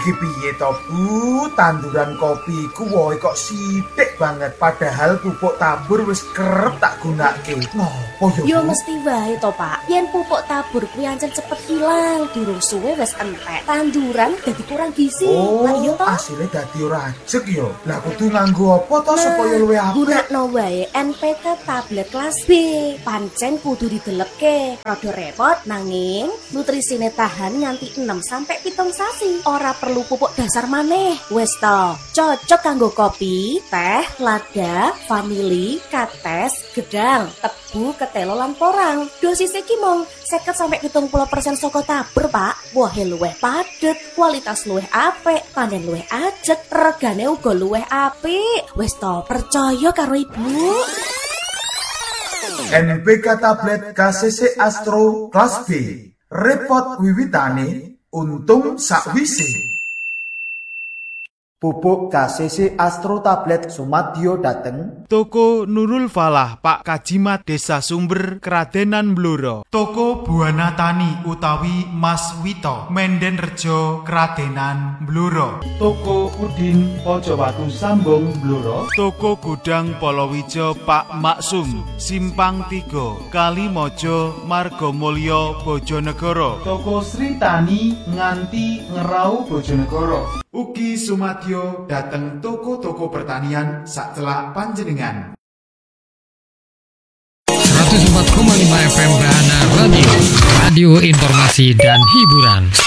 Iki piye to, Bu? Tanduran kopi ku wohe kok sithik banget padahal pupuk tabur wis kerep tak gunake. Ngopo yo mesti wae to, Pak. Yen pupuk tabur kuwi ancen cepet hilang, durung suwe wis entek. Tanduran dadi kurang gizi. Lah iya to? Asile dadi ora ajeg yo. Lah kudu nganggo apa to supaya luwih apik? Gunakno wae NPK tablet kelas B. Pancen kudu didelepke. Rada repot nanging nutrisine tahan nganti 6 sampai 7 sasi. Ora perlu pupuk dasar maneh. Wes to, cocok kanggo kopi, teh, lada, vanili, kates, gedang, tebu, ketelo lan porang. Dosis iki mung 50 sampai 70% saka tabur, Pak. Wohe luwih padet, kualitas luwih apik, panen luwih ajeg, regane uga luwih apik. Wes to, percaya karo Ibu. NPK tablet KCC Astro kelas B. Repot wiwitane, untung sakwise. Pupuk KCC Astro tablet sumadyo dateng Toko Nurul Falah Pak Kajimat Desa Sumber Kradenan Blora. Toko Buana Tani utawi Mas Wito Menden Rejo Kradenan Blora. Toko Udin Pojowatu Sambung Blora. Toko Gudang Polowijo Pak Maksum Simpang 3 Kalimojo Margomulyo Bojonegoro. Toko Sri Tani nganti Ngerau Bojonegoro. Ugi sumadyo dateng toko-toko pertanian sacelak panjenengan. 104,5 FM Brahana Radio, radio informasi dan hiburan.